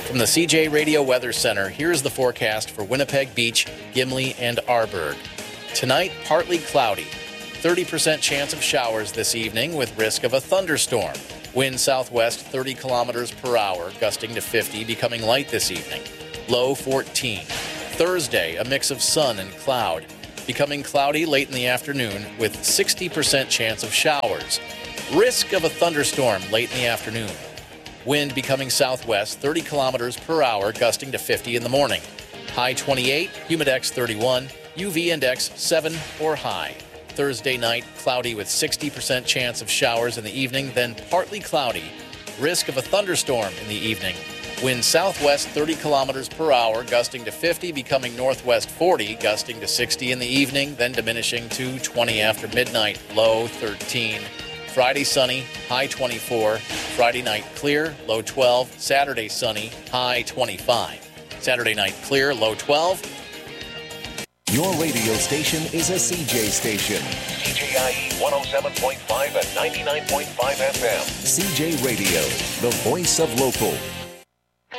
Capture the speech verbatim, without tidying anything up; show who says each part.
Speaker 1: From the C J Radio Weather Center, here's the forecast for Winnipeg Beach, Gimli, and Arborg. Tonight, partly cloudy. thirty percent chance of showers this evening with risk of a thunderstorm. Wind southwest thirty kilometers per hour, gusting to fifty, becoming light this evening. Low fourteen. Thursday, a mix of sun and cloud. Becoming cloudy late in the afternoon with sixty percent chance of showers. Risk of a thunderstorm late in the afternoon. Wind becoming southwest thirty kilometers per hour, gusting to fifty in the morning. High twenty-eight, humidex thirty-one, U V index seven or high. Thursday night, cloudy with sixty percent chance of showers in the evening, then partly cloudy. Risk of a thunderstorm in the evening. Wind southwest thirty kilometers per hour, gusting to fifty, becoming northwest forty, gusting to sixty in the evening, then diminishing to twenty after midnight, low thirteen. Friday sunny, high twenty-four. Friday night clear, low twelve. Saturday sunny, high twenty-five. Saturday night clear, low twelve.
Speaker 2: Your radio station is a C J station.
Speaker 3: C J I E one oh seven point five and ninety-nine point five F M.
Speaker 2: C J Radio, the voice of local.